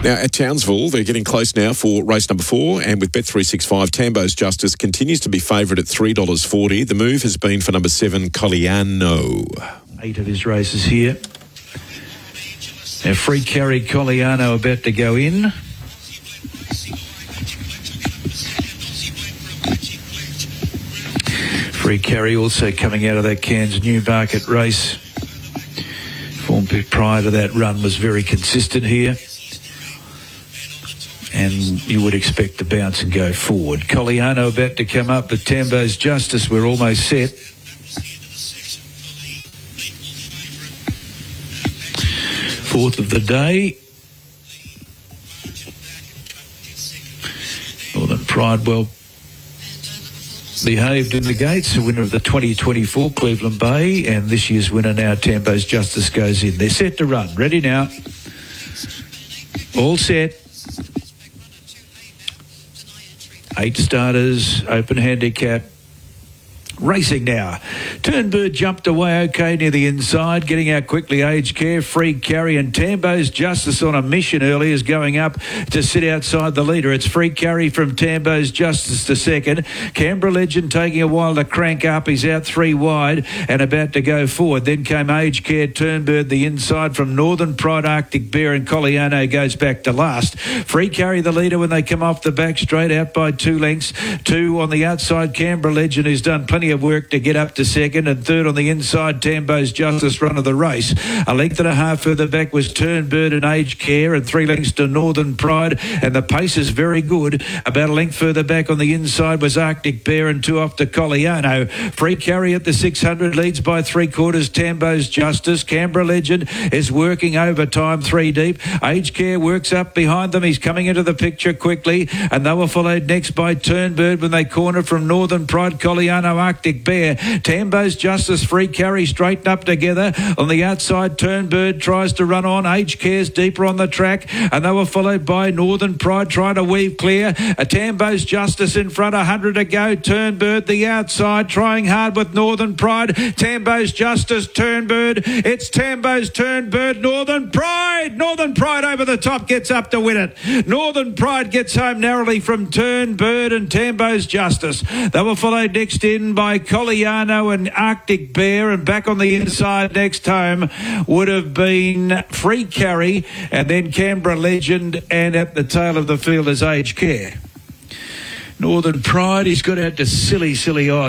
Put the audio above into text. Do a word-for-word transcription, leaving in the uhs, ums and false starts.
Now, at Townsville, they're getting close now for race number four, and with Bet three sixty-five, Tambo's Justice continues to be favourite at three dollars forty. The move has been for number seven, Colliano. Eight of his races here. Now, Free Carry Colliano about to go in. Free Carry also coming out of that Cairns Newmarket race. Form prior to that run was very consistent here. And you would expect to bounce and go forward. Colliano about to come up, but Tambo's Justice, we're almost set. Fourth of the day. Northern Pride well behaved in the gates, the winner of the twenty twenty-four Cleveland Bay, and this year's winner now, Tambo's Justice, goes in. They're set to run. Ready now. All set. Eight starters, open handicap. Racing now. Turnbird jumped away okay near the inside, getting out quickly. Aged Care, Free Carry, and Tambo's Justice on a mission early is going up to sit outside the leader. It's Free Carry from Tambo's Justice to second. Canberra Legend taking a while to crank up. He's out three wide and about to go forward. Then came Aged Care, Turnbird the inside from Northern Pride, Arctic Bear, and Colliano goes back to last. Free Carry the leader when they come off the back straight out by two lengths. Two on the outside, Canberra Legend, who's done plenty of work to get up to second, and third on the inside, Tambo's Justice, run of the race. A length and a half further back was Turnbird and Aged Care, and three lengths to Northern Pride, and the pace is very good. About a length further back on the inside was Arctic Bear, and two off to Colliano. Free Carry at the six hundred leads by three quarters, Tambo's Justice. Canberra Legend is working overtime three deep. Aged Care works up behind them. He's coming into the picture quickly, and they were followed next by Turnbird when they corner from Northern Pride, Colliano, Arctic Bear. Tambo's Justice, Free Carry straighten up together. On the outside, Turnbird tries to run on. Aged Care's deeper on the track, and they were followed by Northern Pride trying to weave clear. A Tambo's Justice in front, one hundred to go. Turnbird the outside, trying hard with Northern Pride. Tambo's Justice, Turnbird. It's Tambo's Turnbird, Northern Pride. Northern Pride over the top, gets up to win it. Northern Pride gets home narrowly from Turnbird and Tambo's Justice. They were followed next in by Colliano and Arctic Bear, and back on the inside next home would have been Free Carry, and then Canberra Legend, and at the tail of the field is Aged Care. Northern Pride, he's got out to silly, silly odds.